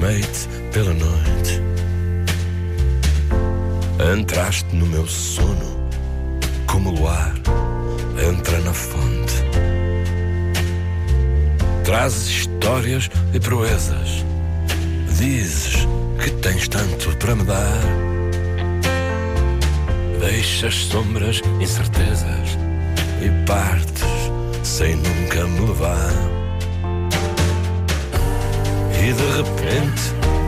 aproveite pela noite. Entraste no meu sono como o luar entra na fonte. Trazes histórias e proezas, dizes que tens tanto para me dar. Deixas sombras, incertezas e partes sem nunca me levar. E de repente